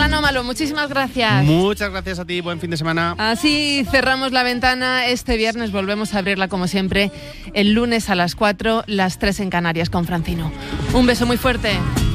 Anómalo, muchísimas gracias. Muchas gracias a ti, buen fin de semana. Así cerramos la ventana. Este viernes volvemos a abrirla como siempre, el lunes a las 4, las 3 en Canarias con Francino. Un beso muy fuerte.